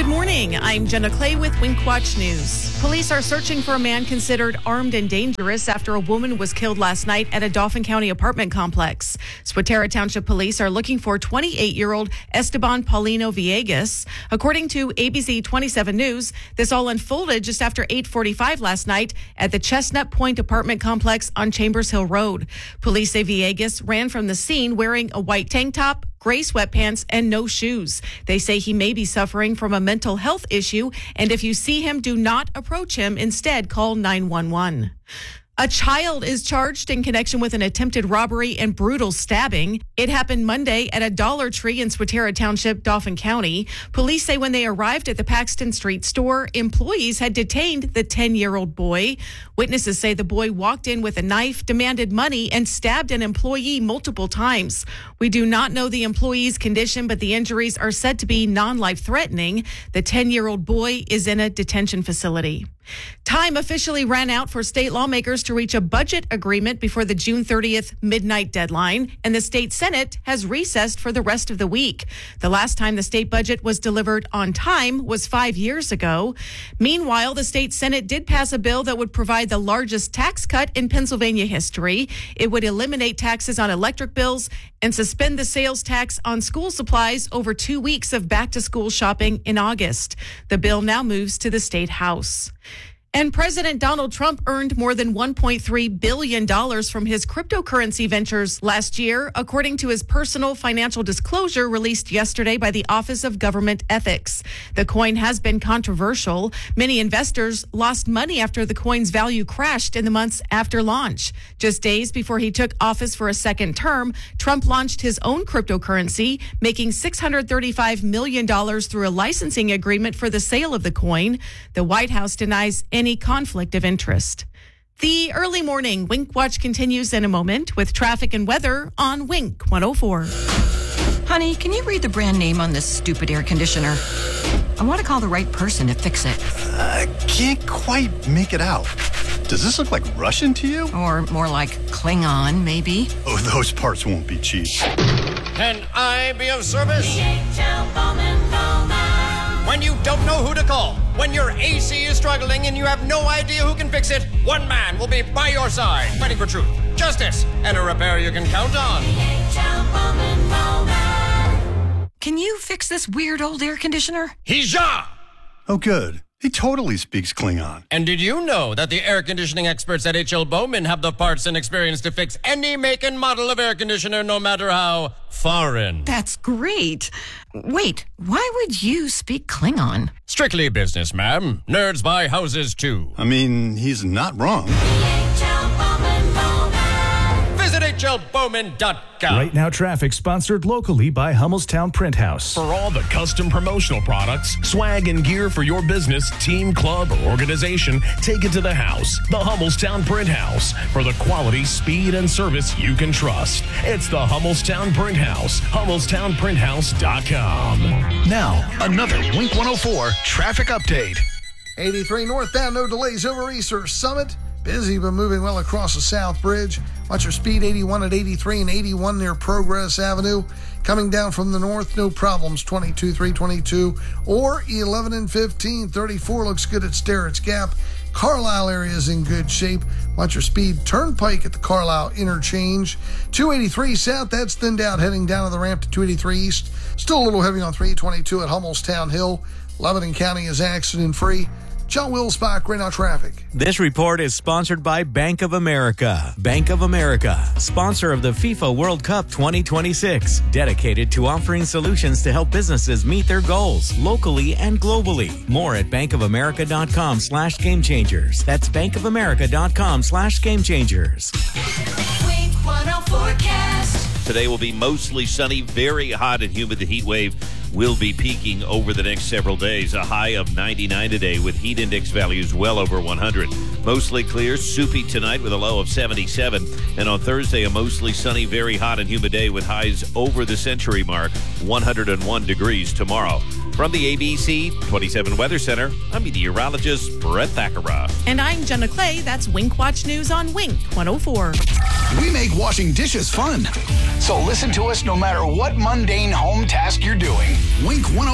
Good morning. I'm Jenna Clay with Wink Watch News. Police are searching for a man considered armed and dangerous after a woman was killed last night at a Dauphin County apartment complex. Swatara Township Police are looking for 28-year-old Esteban Paulino Villegas. According to ABC 27 News, this all unfolded just after 8:45 last night at the Chestnut Point apartment complex on Chambers Hill Road. Police say Villegas ran from the scene wearing a white tank top, gray sweatpants, and no shoes. They say he may be suffering from a mental health issue, and if you see him, do not approach him. Instead, call 911. A child is charged in connection with an attempted robbery and brutal stabbing. It happened Monday at a Dollar Tree in Swatara Township, Dauphin County. Police say when they arrived at the Paxton Street store, employees had detained the 10-year-old boy. Witnesses say the boy walked in with a knife, demanded money, and stabbed an employee multiple times. We do not know the employee's condition, but the injuries are said to be non-life-threatening. The 10-year-old boy is in a detention facility. Time officially ran out for state lawmakers to reach a budget agreement before the June 30th midnight deadline, and the state Senate has recessed for the rest of the week. The last time the state budget was delivered on time was 5 years ago. Meanwhile, the state Senate did pass a bill that would provide the largest tax cut in Pennsylvania history. It would eliminate taxes on electric bills and suspend the sales tax on school supplies over 2 weeks of back-to-school shopping in August. The bill now moves to the state house. And President Donald Trump earned more than $1.3 billion from his cryptocurrency ventures last year, according to his personal financial disclosure released yesterday by the Office of Government Ethics. The coin has been controversial. Many investors lost money after the coin's value crashed in the months after launch. Just days before he took office for a second term, Trump launched his own cryptocurrency, making $635 million through a licensing agreement for the sale of the coin. The White House denies any conflict of interest. The early morning Wink Watch continues in a moment with traffic and weather on Wink 104. Honey, can you read the brand name on this stupid air conditioner? I want to call the right person to fix it. I can't quite make it out. Does this look like Russian to you? Or more like Klingon, maybe? Oh, those parts won't be cheap. Can I be of service? When you don't know who to call, when your AC is struggling and you have no idea who can fix it, one man will be by your side, fighting for truth, justice, and a repair you can count on. Can you fix this weird old air conditioner? Hija! Oh, good. He totally speaks Klingon. And did you know that the air conditioning experts at H.L. Bowman have the parts and experience to fix any make and model of air conditioner, no matter how foreign? That's great. Wait, why would you speak Klingon? Strictly business, ma'am. Nerds buy houses, too. I mean, he's not wrong. Visit hlbowman.com. Right Now Traffic, sponsored locally by Hummelstown Print House. For all the custom promotional products, swag, and gear for your business, team, club, or organization, take it to the house, the Hummelstown Print House, for the quality, speed, and service you can trust. It's the Hummelstown Print House, hummelstownprinthouse.com. Now, another Wink 104 traffic update. 83 northbound, no delays over Easter Summit. Busy but moving well across the South Bridge. Watch your speed 81 at 83 and 81 near Progress Avenue. Coming down from the north, no problems. 22, 322 or 11 and 15. 34 looks good at Sterrett's Gap. Carlisle area is in good shape. Watch your speed Turnpike at the Carlisle interchange. 283 south, that's thinned out heading down to the ramp to 283 east. Still a little heavy on 322 at Hummelstown Hill. Lebanon County is accident free. John Wilsbach, Right Now Traffic. This report is sponsored by Bank of America. Bank of America, sponsor of the FIFA World Cup 2026, dedicated to offering solutions to help businesses meet their goals locally and globally. More at bankofamerica.com/gamechangers. That's bankofamerica.com/gamechangers. Wink 104 forecast. Today will be mostly sunny, very hot and humid. The heat wave will be peaking over the next several days. A high of 99 today with heat index values well over 100. Mostly clear, soupy tonight with a low of 77. And on Thursday, a mostly sunny, very hot and humid day with highs over the century mark, 101 degrees tomorrow. From the ABC 27 Weather Center, I'm meteorologist Brett Thakara. And I'm Jenna Clay. That's Wink Watch News on Wink 104. We make washing dishes fun. So listen to us no matter what mundane home task you're doing. Wink 104.